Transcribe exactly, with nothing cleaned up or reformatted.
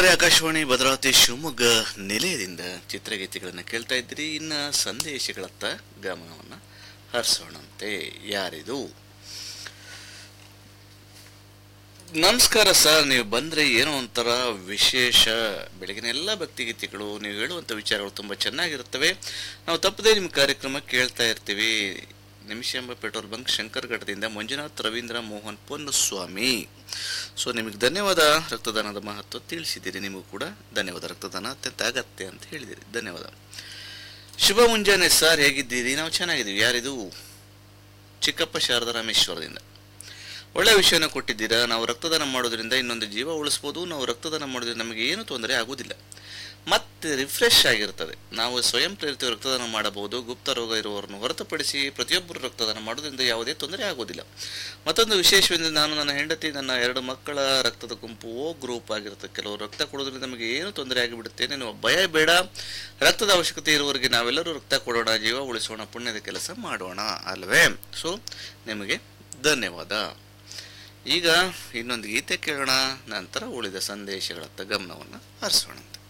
ಕೇಳುಗರೆ, ಆಕಾಶವಾಣಿ ಭದ್ರಾವತಿ ಶಿವಮೊಗ್ಗ ನಿಲಯದಿಂದ ಚಿತ್ರಗೀತೆಗಳನ್ನು ಕೇಳ್ತಾ ಇದ್ದೀರಿ. ಇನ್ನು ಸಂದೇಶಗಳತ್ತ ಗಮನವನ್ನು ಹರಿಸೋಣಂತೆ. ಯಾರಿದು? ನಮಸ್ಕಾರ ಸರ್, ನೀವು ಬಂದರೆ ಏನೋ ಒಂಥರ ವಿಶೇಷ. ಬೆಳಗಿನ ಎಲ್ಲ ಭಕ್ತಿಗೀತೆಗಳು, ನೀವು ಹೇಳುವಂಥ ವಿಚಾರಗಳು ತುಂಬ ಚೆನ್ನಾಗಿರುತ್ತವೆ. ನಾವು ತಪ್ಪದೇ ನಿಮ್ಮ ಕಾರ್ಯಕ್ರಮ ಕೇಳ್ತಾ ಇರ್ತೀವಿ. Nimishamba petrol bunk, ಶಂಕರಘಟ್ಟದಿಂದ Manjunath Ravindra Mohan Ponnuswamy. So ನಿಮಗೆ ಧನ್ಯವಾದ. ರಕ್ತದಾನದ ಮಹತ್ವ ತಿಳಿಸಿದ್ದೀರಿ. ನಿಮಗೂ ಕೂಡ ಧನ್ಯವಾದ. ರಕ್ತದಾನ ಅತ್ಯಂತ ಅಗತ್ಯ ಅಂತ ಹೇಳಿದಿರಿ, ಧನ್ಯವಾದ. ಶುಭ ಮುಂಜಾನೆ ಸರ್, ಹೇಗಿದ್ದೀರಿ? ನಾವು ಚೆನ್ನಾಗಿದ್ದೀವಿ. ಯಾರಿದು? ಚಿಕ್ಕಪ್ಪ ಶಾರದಾ ರಾಮೇಶ್ವರದಿಂದ. ಒಳ್ಳೆ ವಿಷಯನ ಕೊಟ್ಟಿದ್ದೀರಾ. ನಾವು ರಕ್ತದಾನ ಮಾಡೋದ್ರಿಂದ ಇನ್ನೊಂದು ಜೀವ ಉಳಿಸ್ಬೋದು. ನಾವು ರಕ್ತದಾನ ಮಾಡೋದ್ರಿಂದ ನಮಗೆ ಏನು ತೊಂದರೆ ಆಗುವುದಿಲ್ಲ, ಮತ್ತೆ ರಿಫ್ರೆಶ್ ಆಗಿರ್ತದೆ. ನಾವು ಸ್ವಯಂ ಪ್ರೇರಿತ ರಕ್ತದಾನ ಮಾಡಬಹುದು. ಗುಪ್ತ ರೋಗ ಇರುವವರನ್ನು ಹೊರತುಪಡಿಸಿ ಪ್ರತಿಯೊಬ್ಬರು ರಕ್ತದಾನ ಮಾಡೋದ್ರಿಂದ ಯಾವುದೇ ತೊಂದರೆ ಆಗೋದಿಲ್ಲ. ಮತ್ತೊಂದು ವಿಶೇಷವೆಂದರೆ, ನಾನು, ನನ್ನ ಹೆಂಡತಿ, ನನ್ನ ಎರಡು ಮಕ್ಕಳ ರಕ್ತದ ಗುಂಪು ಓ ಗ್ರೂಪ್ ಆಗಿರುತ್ತೆ. ಕೆಲವರು ರಕ್ತ ಕೊಡೋದ್ರಿಂದ ನಮಗೆ ಏನು ತೊಂದರೆ ಆಗಿಬಿಡುತ್ತೆ. ನೀವು ಭಯ ಬೇಡ. ರಕ್ತದ ಅವಶ್ಯಕತೆ ಇರುವವರಿಗೆ ನಾವೆಲ್ಲರೂ ರಕ್ತ ಕೊಡೋಣ, ಜೀವ ಉಳಿಸೋಣ, ಪುಣ್ಯದ ಕೆಲಸ ಮಾಡೋಣ ಅಲ್ವೇ? ಸೊ ನಿಮಗೆ ಧನ್ಯವಾದ. ಈಗ ಇನ್ನೊಂದು ಗೀತೆ ಕೇಳೋಣ, ನಂತರ ಉಳಿದ ಸಂದೇಶಗಳತ್ತ ಗಮನವನ್ನು ಹರಿಸೋಣಂತೆ.